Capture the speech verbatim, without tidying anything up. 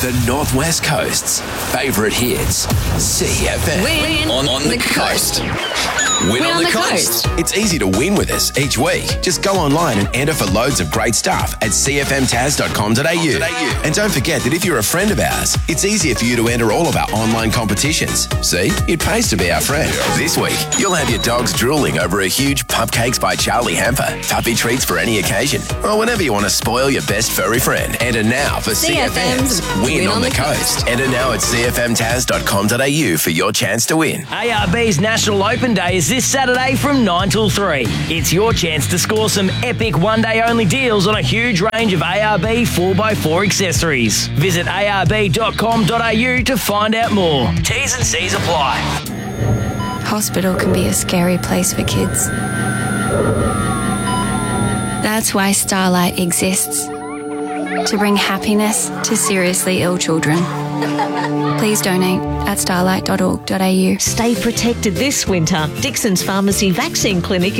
The Northwest Coast's favourite hits. C F M. Win on, on the, the coast. coast. Win, on, on the, the coast. coast. It's easy to win with us each week. Just go online and enter for loads of great stuff at c f m taz dot com dot a u. And don't forget that if you're a friend of ours, it's easier for you to enter all of our online competitions. See, it pays to be our friend. This week, you'll have your dogs drooling over a huge Pupcakes by Charlie hamper, puppy treats for any occasion, or whenever you want to spoil your best furry friend. Enter now for C F M's Win, Win on, on the, the coast. coast. Enter now at c f m taz dot com dot a u for your chance to win. A R B's National Open Day is this Saturday from nine till three. It's your chance to score some epic one-day-only deals on a huge range of A R B four by four accessories. Visit a r b dot com dot a u to find out more. T's and C's apply. Hospital can be a scary place for kids. That's why Starlight exists. To bring happiness to seriously ill children. Please donate at starlight dot org dot a u. Stay protected this winter. Dixon's Pharmacy Vaccine Clinic